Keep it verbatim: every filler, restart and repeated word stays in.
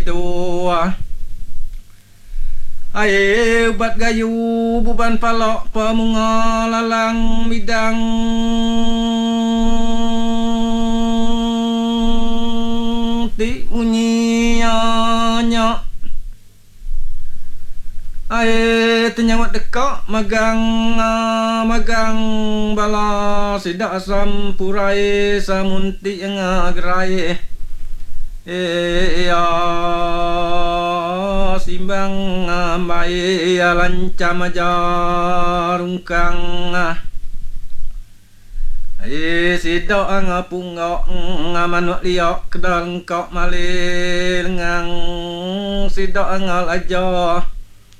tua ai ubat gayu buban palok pemunga lalang midang ti munyianya ai tenyawat dekak magang magang bala sidak sampurai samunti ngagerai ya simbang mai lancam jarungkang ai sidak ngapungok ngamanuk liok kedang kok malil ngang sidak ngalajo